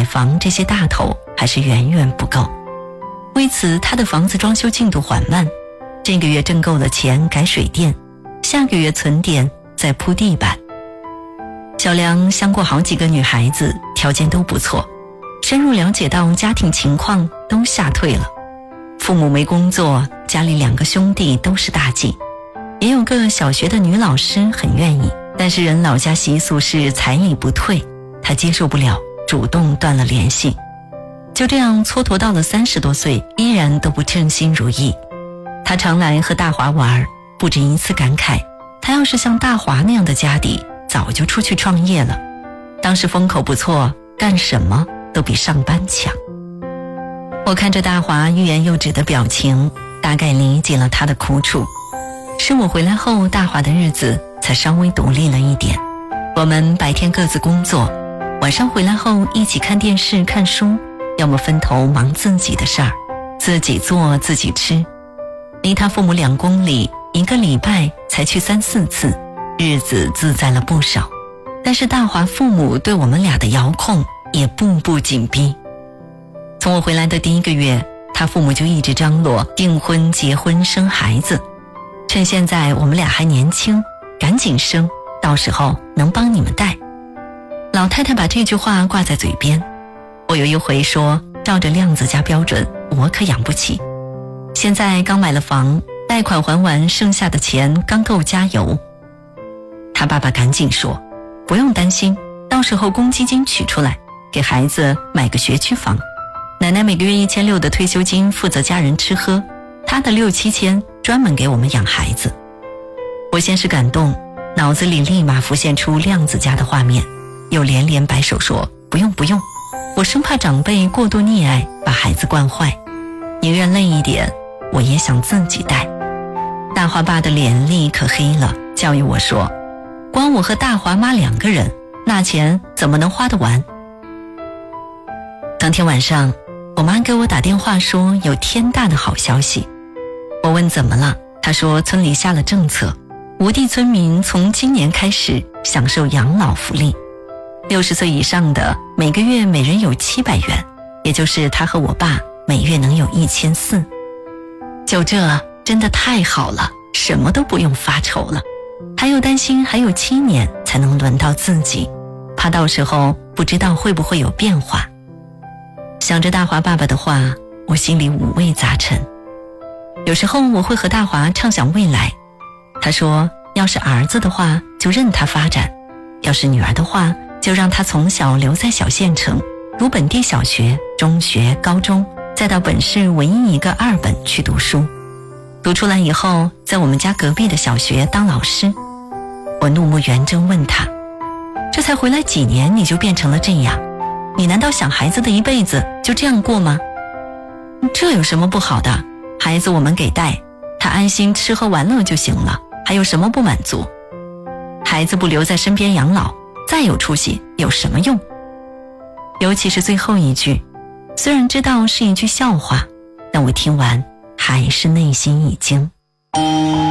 买房这些大头还是远远不够。为此他的房子装修进度缓慢，这个月挣够了钱改水电，下个月存点再铺地板。小梁相过好几个女孩子，条件都不错，深入了解到家庭情况都吓退了。父母没工作，家里2个兄弟都是大忌，也有个小学的女老师很愿意，但是人老家习俗是彩礼不退，他接受不了，主动断了联系。就这样蹉跎到了30多岁，依然都不称心如意。他常来和大华玩，不止一次感慨，他要是像大华那样的家底，早就出去创业了。当时风口不错，干什么都比上班强。我看着大华欲言又止的表情，大概理解了他的苦楚。是我回来后，大华的日子才稍微独立了一点。我们白天各自工作，晚上回来后一起看电视看书，要么分头忙自己的事儿，自己做自己吃。离他父母2公里，1个礼拜才去3、4次，日子自在了不少。但是大华父母对我们俩的遥控也步步紧逼。从我回来的第1个月，他父母就一直张罗订婚、结婚、生孩子，趁现在我们俩还年轻，赶紧生，到时候能帮你们带。老太太把这句话挂在嘴边。我有一回说，照着亮子家标准，我可养不起。现在刚买了房，贷款还完，剩下的钱刚够加油。他爸爸赶紧说，不用担心，到时候公积金取出来，给孩子买个学区房。奶奶每个月1600的退休金负责家人吃喝，她的6、7千专门给我们养孩子。我先是感动，脑子里立马浮现出亮子家的画面，又连连摆手说不用不用，我生怕长辈过度溺爱把孩子惯坏，宁愿累一点，我也想自己带。大华爸的脸立刻黑了，教育我说，光我和大华妈2个人，那钱怎么能花得完？当天晚上，我妈给我打电话说有天大的好消息。我问怎么了，她说村里下了政策，无地村民从今年开始享受养老福利，60岁以上的每个月每人有700元，也就是他和我爸每月能有1400。就这真的太好了，什么都不用发愁了。还有担心还有7年才能轮到自己，怕到时候不知道会不会有变化。想着大华爸爸的话，我心里五味杂陈。有时候我会和大华畅想未来，他说要是儿子的话就任他发展，要是女儿的话就让他从小留在小县城，读本地小学、中学、高中，再到本市唯一一个2本去读书，读出来以后在我们家隔壁的小学当老师。我怒目圆睁问他，这才回来几年你就变成了这样，你难道想孩子的一辈子就这样过吗？这有什么不好的？孩子我们给带，他安心吃喝玩乐就行了，还有什么不满足？孩子不留在身边养老，再有出息有什么用？尤其是最后一句，虽然知道是一句笑话，但我听完还是内心一惊。